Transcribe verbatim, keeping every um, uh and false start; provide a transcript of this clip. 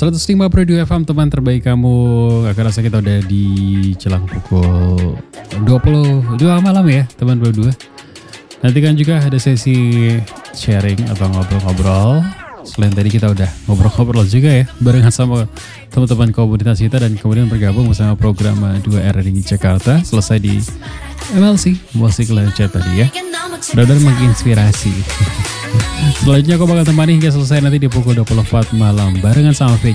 seratus lima koma dua F M teman terbaik kamu. Gak kerasa kita udah di jelang pukul dua puluh dua malam ya teman berdua. Nanti kan juga ada sesi sharing atau ngobrol-ngobrol. Selain tadi kita udah ngobrol-ngobrol juga ya barengan sama teman-teman komunitas kita dan kemudian bergabung bersama program dua R di Jakarta. Selesai di M L C Musik Live Chat tadi ya. Benar-benar menginspirasi. Selanjutnya aku bakal temani hingga selesai nanti di pukul dua puluh empat malam barengan sama V